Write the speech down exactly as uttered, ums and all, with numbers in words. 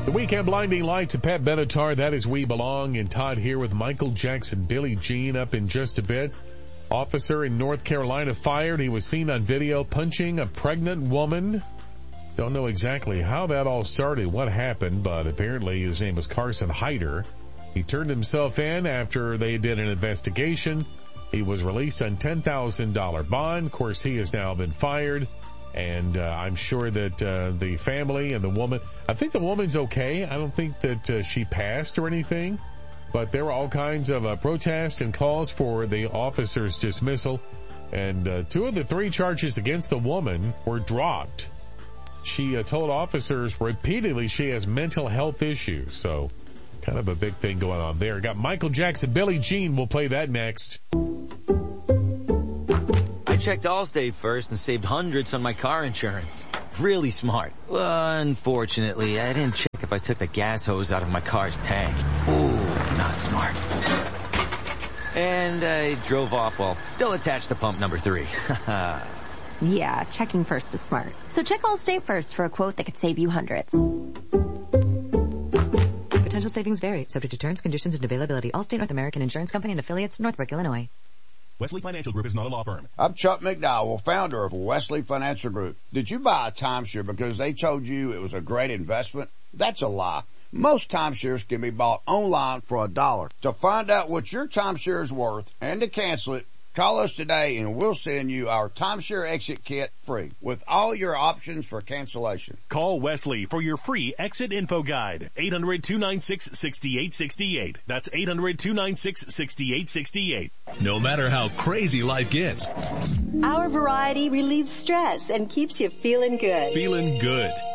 The Weekend Blinding Lights at Pat Benatar. That is We Belong. And Todd here with Michael Jackson. Billie Jean up in just a bit. Officer in North Carolina fired. He was seen on video punching a pregnant woman. Don't know exactly how that all started, what happened, but apparently his name was Carson Hyder. He turned himself in after they did an investigation. He was released on ten thousand dollars bond. Of course, he has now been fired. And uh, I'm sure that uh, the family and the woman, I think the woman's okay. I don't think that uh, she passed or anything. But there were all kinds of uh, protests and calls for the officer's dismissal. And uh, two of the three charges against the woman were dropped. She uh, told officers repeatedly she has mental health issues. So kind of a big thing going on there. Got Michael Jackson, Billie Jean. We'll play that next. I checked Allstate first and saved hundreds on my car insurance. Really smart. Unfortunately, I didn't check if I took the gas hose out of my car's tank. Ooh, not smart. And I drove off while still attached to pump number three. Yeah, checking first is smart. So check Allstate first for a quote that could save you hundreds. Potential savings vary, subject to terms, conditions, and availability. Allstate North American Insurance Company and affiliates, Northbrook, Illinois. Wesley Financial Group is not a law firm. I'm Chuck McDowell, founder of Wesley Financial Group. Did you buy a timeshare because they told you it was a great investment? That's a lie. Most timeshares can be bought online for a dollar. To find out what your timeshare is worth and to cancel it, call us today and we'll send you our timeshare exit kit free with all your options for cancellation. Call Wesley for your free exit info guide. eight hundred, two nine six, six eight six eight. That's eight hundred, two nine six, six eight six eight. No matter how crazy life gets, our variety relieves stress and keeps you feeling good. Feeling good.